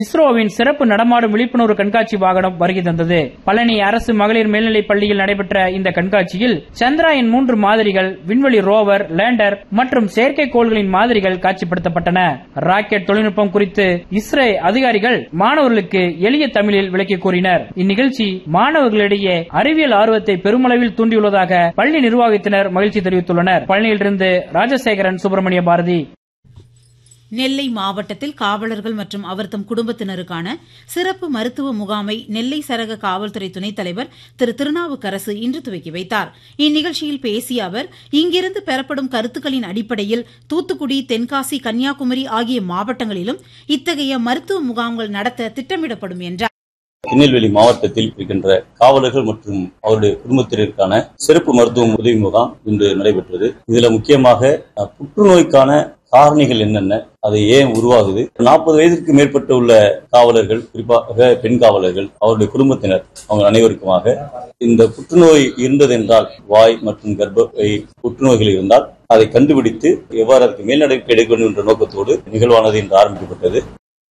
இஸ்ரோவின் சிறப்பு நடமாடும் விழிப்புணர்வு கண்காட்சி வாகனம் வருகை தந்தது. பழனி அரசு மகளிர் மேல்நிலைப் பள்ளியில் நடைபெற்ற இந்த கண்காட்சியில் சந்திராயன் 3 மாதிரிகள், விண்வெளி ரோவர், லேண்டர் மற்றும் செயற்கைக்கோள்களின் மாதிரிகள் காட்சிப்படுத்தப்பட்டன. ராக்கெட் தொழில்நுட்பம் குறித்து இஸ்ரோ அதிகாரிகள் மாணவர்களுக்கு எளிய தமிழில் விளக்கி கூறினர். இந்நிகழ்ச்சி மாணவர்களிடையே அறிவியல் ஆர்வத்தை பெருமளவில் தூண்டியுள்ளதாக பள்ளி நிர்வாகத்தினர் மகிழ்ச்சி தெரிவித்துள்ளனர். பழனியிலிருந்து ராஜசேகரன், சுப்பிரமணிய பாரதி. நெல்லை மாவட்டத்தில் காவலர்கள் மற்றும் அவர்தம் குடும்பத்தினருக்கான சிறப்பு மருத்துவ முகாமை நெல்லை சரக காவல்துறை துணைத் தலைவர் திரு திருநாவுக்கரசு இன்று துவக்கி வைத்தார். இந்நிகழ்ச்சியில் பேசிய அவர், இங்கிருந்து பெறப்படும் கருத்துக்களின் அடிப்படையில் தூத்துக்குடி, தென்காசி, கன்னியாகுமரி ஆகிய மாவட்டங்களிலும் இத்தகைய மருத்துவ முகாம்கள் நடத்த திட்டமிடப்படும் என்றார். திருநெல்வேலி மாவட்டத்தில் இருக்கின்ற காவலர்கள் மற்றும் அவருடைய குடும்பத்தினருக்கான சிறப்பு மருத்துவ உதவி முகாம் இன்று நடைபெற்றது. இதுல முக்கியமாக புற்றுநோய்க்கான காரணிகள் என்னென்ன, அது ஏன் உருவாகுது, 40 வயதிற்கு மேற்பட்ட உள்ள காவலர்கள், குறிப்பாக பெண் காவலர்கள், அவருடைய குடும்பத்தினர், அவங்க அனைவருக்குமாக இந்த புற்றுநோய் இருந்தது என்றால், வாய் மற்றும் கர்ப்பப்பை புற்றுநோய்கள் இருந்தால் அதை கண்டுபிடித்து எவ்வாறு அதற்கு மேல் நடவடிக்கை எடுக்க வேண்டும் என்ற நோக்கத்தோடு நிகழ்வானது இன்று ஆரம்பிக்கப்பட்டது.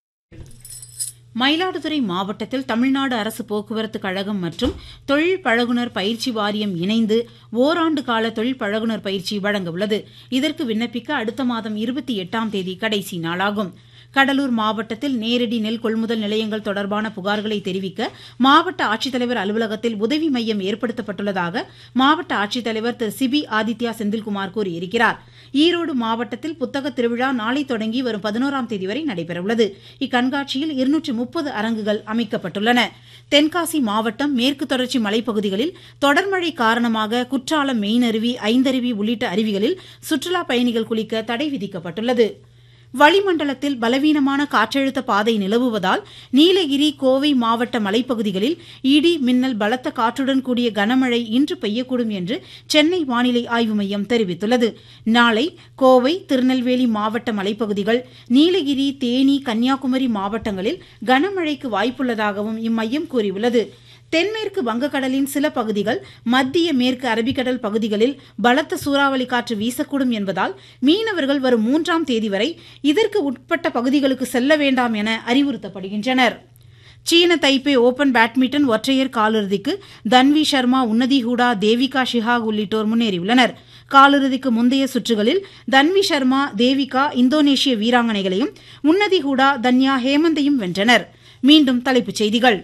மயிலாடுதுறை மாவட்டத்தில் தமிழ்நாடு அரசு போக்குவரத்து கழகம் மற்றும் தொழில் பழகுனர் பயிற்சி வாரியம் இணைந்து ஓராண்டு கால தொழில் பழகுனர் பயிற்சி வழங்க உள்ளது. இதற்கு விண்ணப்பிக்க அடுத்த மாதம் 28ஆம் தேதி கடைசி நாளாகும். கடலூர் மாவட்டத்தில் நேரடி நெல் கொள்முதல் நிலையங்கள் தொடர்பான புகார்களை தெரிவிக்க மாவட்ட ஆட்சித்தலைவர் அலுவலகத்தில் உதவி மையம் ஏற்படுத்தப்பட்டுள்ளதாக மாவட்ட ஆட்சித்தலைவர் திரு சிபி ஆதித்யா செந்தில்குமார் கூறியிருக்கிறார். ஈரோடு மாவட்டத்தில் புத்தக திருவிழா நாளை தொடங்கி வரும் 11ஆம் தேதி வரை நடைபெறவுள்ளது. இக்கண்காட்சியில் 230 அரங்குகள் அமைக்கப்பட்டுள்ளன. தென்காசி மாவட்டம் மேற்கு தொடர்ச்சி மலைப்பகுதிகளில் தொடர்மழை காரணமாக குற்றாலம், மெயினருவி, ஐந்தருவி உள்ளிட்ட அருவிகளில் சுற்றுலா பயணிகள் குளிக்க தடை விதிக்கப்பட்டுள்ளது. வளிமண்டலத்தில் பலவீனமான காற்றழுத்த பாதை நிலவுவதால் நீலகிரி, கோவை மாவட்ட மலைப்பகுதிகளில் இடி, மின்னல், பலத்த காற்றுடன் கூடிய கனமழை இன்று பெய்யக்கூடும் என்று சென்னை வானிலை ஆய்வு மையம் தெரிவித்துள்ளது. நாளை கோவை, திருநெல்வேலி மாவட்ட மலைப்பகுதிகள், நீலகிரி, தேனி, கன்னியாகுமரி மாவட்டங்களில் கனமழைக்கு வாய்ப்புள்ளதாகவும் இம்மையம் கூறியுள்ளது. தென்மேற்கு வங்கக்கடலின் சில பகுதிகள், மத்திய மேற்கு அரபிக்கடல் பகுதிகளில் பலத்த சூறாவளி காற்று வீசக்கூடும் என்பதால் மீனவர்கள் வரும் 3ஆம் தேதி வரை இதற்கு உட்பட்ட பகுதிகளுக்கு செல்ல வேண்டாம் என அறிவுறுத்தப்படுகின்றனர். சீன தைப்பே ஓபன் பேட்மிண்டன் ஒற்றையர் காலிறுதிக்கு தன்வி சர்மா, உன்னதி ஹூடா, தேவிகா ஷிஹாக் உள்ளிட்டோர் முன்னேறியுள்ளனர். காலிறுதிக்கு முந்தைய சுற்றுகளில் தன்வி சர்மா, தேவிகா இந்தோனேஷிய வீராங்கனைகளையும், உன்னதி ஹூடா தன்யா ஹேமந்தையும் வென்றனர். மீண்டும் தலைப்புச் செய்திகள்.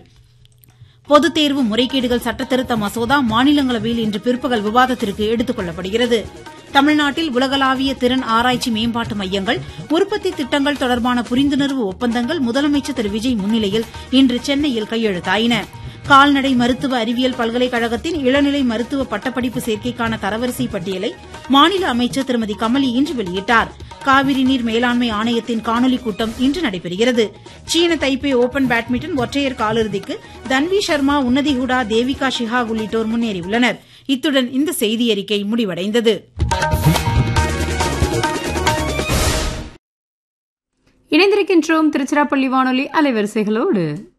பொதுத் தேர்வு முறைகேடுகள் சட்டத்திருத்த மசோதா மாநிலங்களவையில் இன்று பிற்பகல் விவாதத்திற்கு எடுத்துக் கொள்ளப்படுகிறது. தமிழ்நாட்டில் உலகளாவிய திறன் ஆராய்ச்சி மேம்பாட்டு மையங்கள், உற்பத்தி திட்டங்கள் தொடர்பான புரிந்துணர்வு ஒப்பந்தங்கள் முதலமைச்சர் திரு விஜய் முன்னிலையில் இன்று சென்னையில் கையெழுத்தாயின. கால்நடை மருத்துவ அறிவியல் பல்கலைக்கழகத்தின் இளநிலை மருத்துவ பட்டப்படிப்பு சேர்க்கைக்கான தரவரிசை பட்டியலை மாநில அமைச்சர் திருமதி கமலி இன்று வெளியிட்டார். காவிரி நீர் மேலாண்மை ஆணையத்தின் காணொலி கூட்டம் இன்று நடைபெறுகிறது. சீன தைப்பே ஓபன் பேட்மிண்டன் ஒற்றையர் காலிறுதிக்கு தன்வி சர்மா, உன்னதி ஹூடா, தேவிகா ஷிஹாக் உள்ளிட்டோர் முன்னேறியுள்ளனர். இத்துடன் இந்த செய்தியறிக்கை முடிவடைந்தது. இணைந்திருக்கின்றோம் திருச்சிராப்பள்ளி வானொலி அலைவரிசைகளோடு.